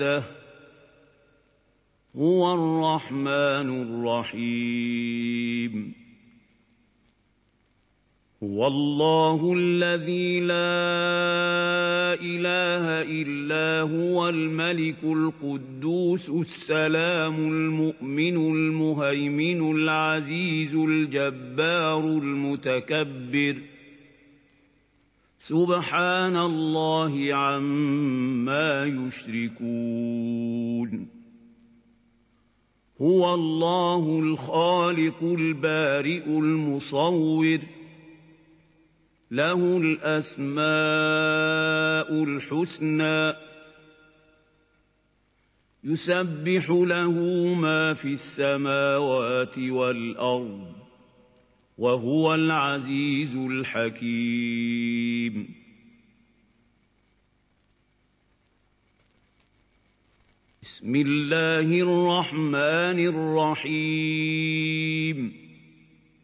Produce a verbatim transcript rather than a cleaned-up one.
هُوَ الرَّحْمَٰنُ الرَّحِيمُ هُوَ اللَّهُ الَّذِي لَا إِلَٰهَ إِلَّا هُوَ الْمَلِكُ الْقُدُّوسُ السَّلَامُ الْمُؤْمِنُ الْمُهَيْمِنُ الْعَزِيزُ الْجَبَّارُ الْمُتَكَبِّرُ سُبْحَانَ اللَّهِ عَمَّا يُشْرِكُونَ هُوَ اللَّهُ الْخَالِقُ الْبَارِئُ الْمُصَوِّرُ لَهُ الْأَسْمَاءُ الْحُسْنَى يُسَبِّحُ لَهُ مَا فِي السَّمَاوَاتِ وَالْأَرْضِ وَهُوَ الْعَزِيزُ الْحَكِيمُ بسم الله الرحمن الرحيم